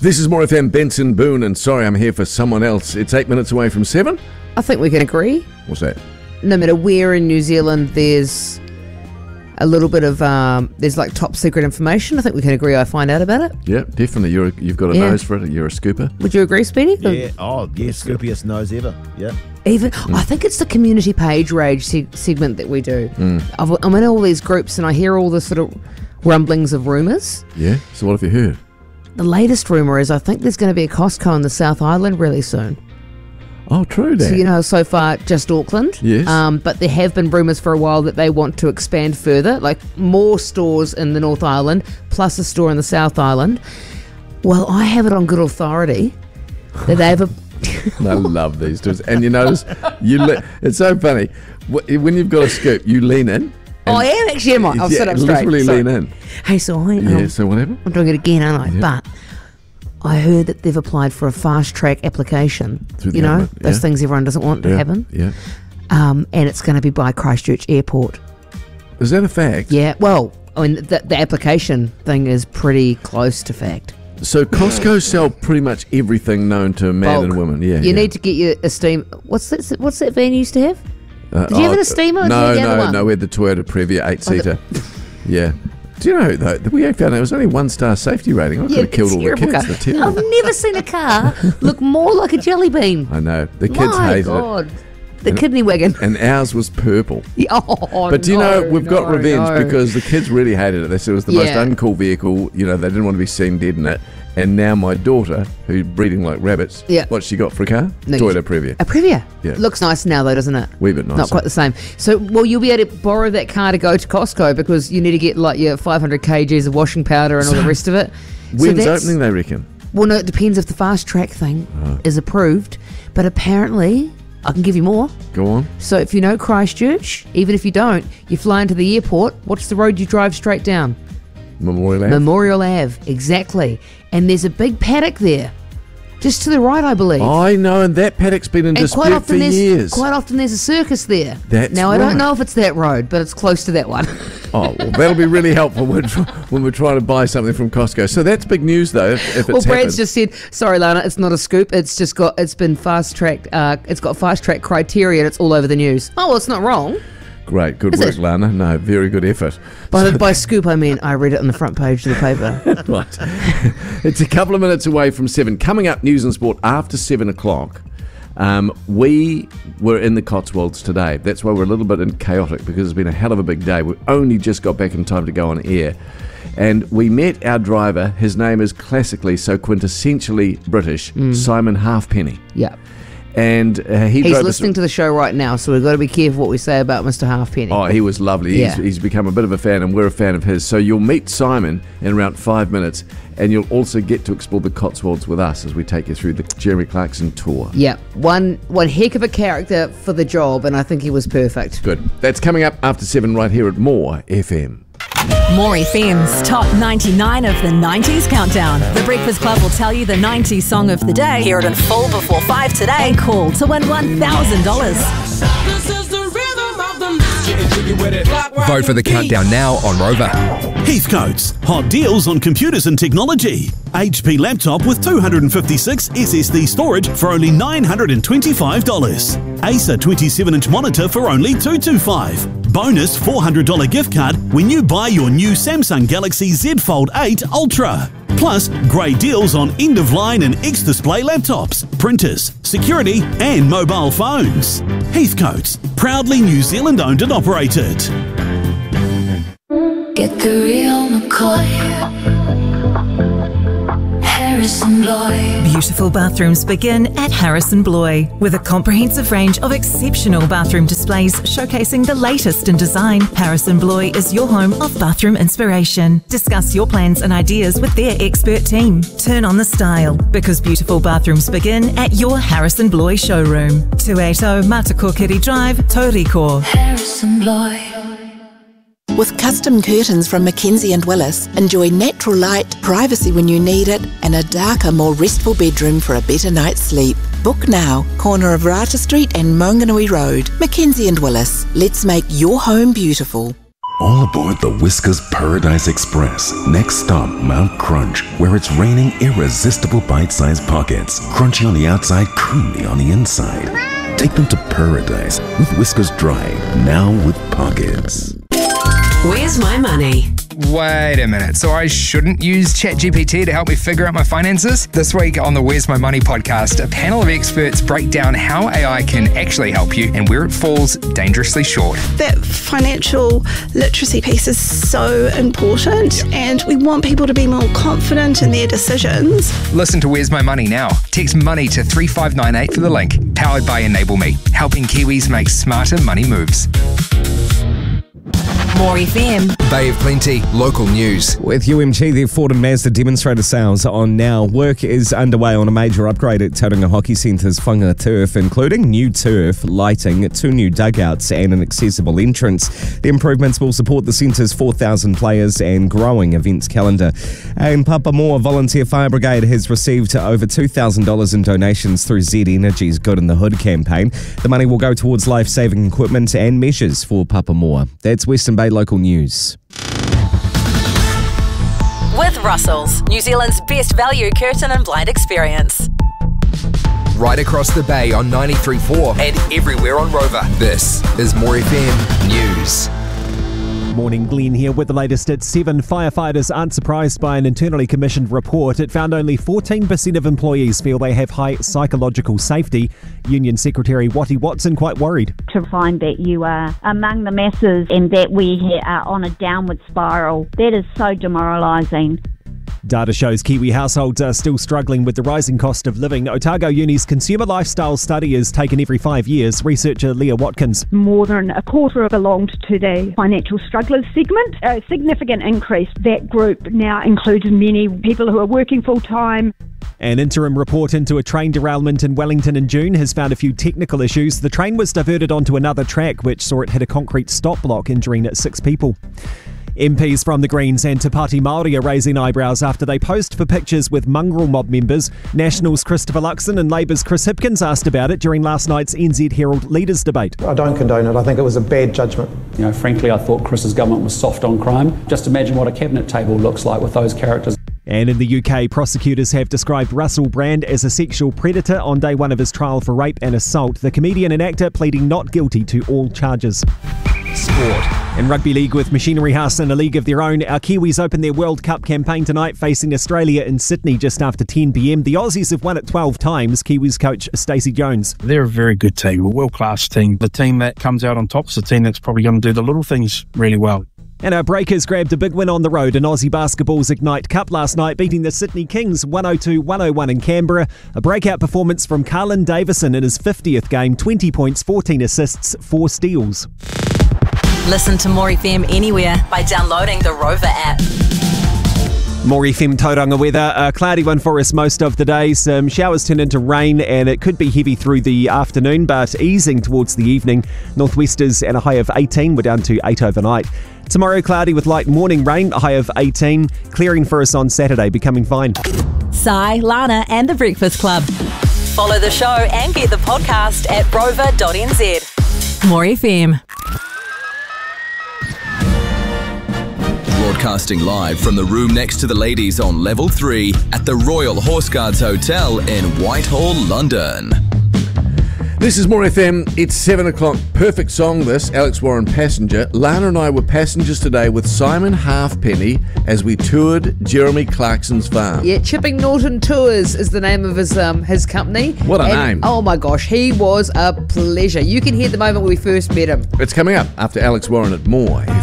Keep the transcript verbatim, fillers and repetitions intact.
This is More F M, Benson Boone, and sorry I'm here for someone else. It's eight minutes away from seven. I think we can agree. What's that? No matter where in New Zealand there's a little bit of, um, there's like top secret information, I think we can agree I find out about it. Yeah, definitely. You're a, you've got a Yeah. nose for it. You're a scooper. Would you agree, Speedy? Yeah. Oh, yeah. Scoopiest nose ever. Yeah. Even I think it's the community page rage se- segment that we do. I've, I'm in all these groups and I hear all the sort of rumblings of rumours. Yeah? So what have you heard? The latest rumour is I think there's going to be a Costco in the South Island really soon. Oh, true that. So, you know, so far just Auckland. Yes. Um, but there have been rumours for a while that they want to expand further, like more stores in the North Island, plus a store in the South Island. Well, I have it on good authority that they have a... I love these dudes. And you notice, you le- it's so funny. Wh- When you've got a scoop, you lean in. Oh, I am actually, am I? I'll yeah, sit up straight. literally Sorry. lean in. Hey, so I... Um, Yeah, so whatever. I'm doing it again, aren't I? Yeah. But I heard that they've applied for a fast track application. Through the You know, government, those yeah. things everyone doesn't want to Yeah, happen. yeah. Um, and it's going to be by Christchurch Airport. Is that a fact? Yeah, well, I mean, the, the application thing is pretty close to fact. So Costco sell pretty much everything known to man Bulk. and woman. Yeah. You yeah. need to get your Esteem. What's that? What's that van you used to have? Uh, Did you have oh, an Esteemer or No, did you have the other no, one? no. We had the Toyota Previa eight-seater. Yeah. Do you know, though, that we found out it was only one-star safety rating? I could have killed all the terrible kids. car. They're terrible. I've never seen a car look more like a jelly bean. I know. The kids My hated God. it. The kidney wagon. And ours was purple. Oh, But do you no, know, we've got no, revenge no. because the kids really hated it. They said it was the most Yeah. uncool vehicle. You know, they didn't want to be seen dead in it. And now my daughter, who's breeding like rabbits, Yeah. what's she got for a car? No, Toyota you- Previa. A Previa. Yeah. Looks nice now, though, doesn't it? Wee bit nicer. Not quite the same. So, well, you'll be able to borrow that car to go to Costco because you need to get like your five hundred kilograms of washing powder and all the rest of it. So When's that's- opening, they reckon? Well, no, it depends if the fast track thing Oh. is approved. But apparently, I can give you more. Go on. So if you know Christchurch, even if you don't, you fly into the airport, what's the road you drive straight down? Memorial Ave? Memorial Ave, exactly. And there's a big paddock there. Just to the right, I believe. I know, and that paddock's been in and dispute quite often for there's years. quite often there's a circus there. That's now I right. don't know if it's that road, but it's close to that one. Oh, well, that'll be really helpful when, when we're trying to buy something from Costco. So that's big news, though, if, if well, it's Brad's happened. just said, sorry, Lana, it's not a scoop. It's just got, it's been fast tracked. Uh, it's got fast track criteria and it's all over the news. Oh, well, it's not wrong. Great, good Is work, it? Lana. No, very good effort. By, by scoop, I mean I read it on the front page of the paper. Right. It's a couple of minutes away from seven. Coming up, news and sport after seven o'clock. Um, we were in the Cotswolds today. That's why we're a little bit in chaotic because it's been a hell of a big day. We only just got back in time to go on air. And we met our driver. His name is classically, so quintessentially British, Simon Halfpenny. Yeah. And uh, he He's drove us- listening to the show right now, so we've got to be careful what we say about Mister Halfpenny. Oh, he was lovely. He's, Yeah. he's become a bit of a fan, and we're a fan of his. So you'll meet Simon in around five minutes, and you'll also get to explore the Cotswolds with us as we take you through the Jeremy Clarkson tour. Yeah, one one heck of a character for the job, and I think he was perfect. Good. That's coming up after seven right here at More F M. More F M's Top ninety-nine of the nineties Countdown. The Breakfast Club will tell you the nineties song of the day. Hear it in full before five today. And call to win one thousand dollars. Vote for the countdown now on Rover. Heathcote's hot deals on computers and technology. H P laptop with two hundred fifty-six S S D storage for only nine hundred twenty-five dollars. Acer twenty-seven inch monitor for only two hundred twenty-five dollars. Bonus four hundred dollars gift card when you buy your new Samsung Galaxy Z Fold eight Ultra. Plus, great deals on end-of-line and X-Display laptops, printers, security and mobile phones. Heathcote's, proudly New Zealand-owned and operated. Get the real McCoy. Harrison Bloy. Beautiful bathrooms begin at Harrison Bloy with a comprehensive range of exceptional bathroom displays showcasing the latest in design. Harrison Bloy is your home of bathroom inspiration. Discuss your plans and ideas with their expert team. Turn on the style because beautiful bathrooms begin at your Harrison Bloy showroom. two eighty Matakokiri Drive, Tauriko. Harrison Bloy. With custom curtains from Mackenzie and Willis, enjoy natural light, privacy when you need it, and a darker, more restful bedroom for a better night's sleep. Book now, corner of Rata Street and Maunganui Road. Mackenzie and Willis, let's make your home beautiful. All aboard the Whiskers Paradise Express. Next stop, Mount Crunch, where it's raining irresistible bite-sized pockets. Crunchy on the outside, creamy on the inside. Take them to paradise with Whiskers Dry, now with pockets. Where's my money? Wait a minute, so I shouldn't use ChatGPT to help me figure out my finances? This week on the Where's My Money podcast, a panel of experts break down how A I can actually help you and where it falls dangerously short. That financial literacy piece is so important, yep. and we want people to be more confident in their decisions. Listen to Where's My Money now. Text money to three five nine eight for the link. Powered by Enable Me, helping Kiwis make smarter money moves. More F M. Bay of Plenty, local news. With U M G, their Ford and Mazda demonstrator sales on now. Work is underway on a major upgrade at Tauranga Hockey Centre's Whanga Turf, including new turf, lighting, two new dugouts and an accessible entrance. The improvements will support the centre's four thousand players and growing events calendar. And Papamoa Volunteer Fire Brigade has received over two thousand dollars in donations through Z Energy's Good in the Hood campaign. The money will go towards life-saving equipment and measures for Papamoa. That's Western Bay Local News. With Russell's, New Zealand's best value curtain and blind experience. Right across the bay on ninety-three point four and everywhere on Rover. This is More F M News. Morning, Glenn here with the latest at seven. Firefighters aren't surprised by an internally commissioned report. It found only fourteen percent of employees feel they have high psychological safety. Union Secretary Watty Watson quite worried. To find that you are among the masses and that we are on a downward spiral, that is so demoralising. Data shows Kiwi households are still struggling with the rising cost of living. Otago Uni's Consumer Lifestyle Study is taken every five years. Researcher Leah Watkins. More than a quarter belonged to the financial strugglers segment, a significant increase. That group now includes many people who are working full-time. An interim report into a train derailment in Wellington in June has found a few technical issues. The train was diverted onto another track, which saw it hit a concrete stop block, injuring six people. M Ps from the Greens and Te Pāti Māori are raising eyebrows after they posed for pictures with mongrel mob members. Nationals Christopher Luxon and Labour's Chris Hipkins asked about it during last night's N Z Herald Leaders Debate. I don't condone it. I think it was a bad judgment. You know, frankly, I thought Chris's government was soft on crime. Just imagine what a cabinet table looks like with those characters. And in the U K, prosecutors have described Russell Brand as a sexual predator on day one of his trial for rape and assault. The comedian and actor pleading not guilty to all charges. Sport. In rugby league with Machinery House in a league of their own, our Kiwis open their World Cup campaign tonight facing Australia in Sydney just after ten p m. The Aussies have won it twelve times. Kiwis coach Stacey Jones. They're a very good team, a world-class team. The team that comes out on top is the team that's probably going to do the little things really well. And our Breakers grabbed a big win on the road in Aussie Basketball's Ignite Cup last night, beating the Sydney Kings one oh two one oh one in Canberra. A breakout performance from Carlin Davison in his fiftieth game, twenty points, fourteen assists, four steals. Listen to More F M anywhere by downloading the Rover app. More F M Tauranga weather. A cloudy one for us most of the day. Some showers turn into rain and it could be heavy through the afternoon, but easing towards the evening. Northwesters and a high of eighteen. We're down to eight overnight. Tomorrow cloudy with light morning rain, a high of eighteen. Clearing for us on Saturday, becoming fine. Sai, Lana and The Breakfast Club. Follow the show and get the podcast at rover dot n z. More F M. Broadcasting live from the room next to the ladies on level three at the Royal Horse Guards Hotel in Whitehall, London. This is More F M. It's seven o'clock. Perfect song this, Alex Warren Passenger. Lana and I were passengers today with Simon Halfpenny as we toured Jeremy Clarkson's farm. Yeah, Chipping Norton Tours is the name of his um his company. What a and, name. Oh my gosh, he was a pleasure. You can hear the moment when we first met him. It's coming up after Alex Warren at More.